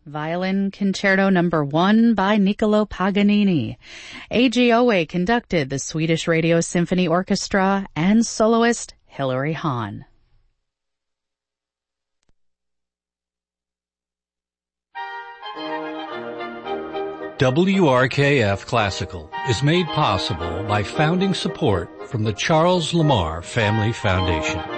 Violin Concerto No. 1 by Niccolo Paganini. AGOA conducted the Swedish Radio Symphony Orchestra and soloist Hilary Hahn. WRKF Classical is made possible by founding support from the Charles Lamar Family Foundation.